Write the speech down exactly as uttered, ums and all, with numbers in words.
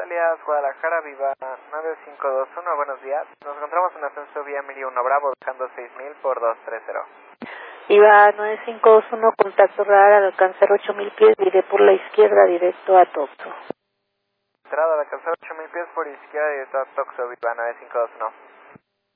Alias Guadalajara, Viva nueve cinco dos uno, buenos días. Nos encontramos en ascenso vía Miri uno Bravo, buscando seis mil por dos tres cero. Viva nueve cinco dos uno, contacto radar al alcanzar ocho mil pies, diré por la izquierda directo a Toxo. Entrada al alcanzar ocho mil pies por izquierda directo a Toxo, Viva nueve cinco dos uno.